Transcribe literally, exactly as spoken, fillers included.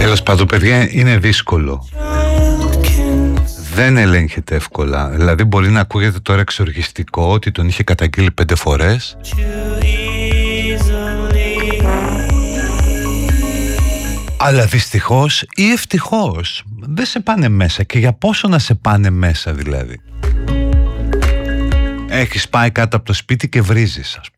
Τέλος πάντων, παιδιά, είναι δύσκολο. Δεν ελέγχεται εύκολα. Δηλαδή μπορεί να ακούγεται τώρα εξοργιστικό ότι τον είχε καταγγείλει πέντε φορές. Αλλά δυστυχώς ή ευτυχώς δεν σε πάνε μέσα. Και για πόσο να σε πάνε μέσα δηλαδή? Έχεις πάει κάτω από το σπίτι και βρίζεις, ας πούμε.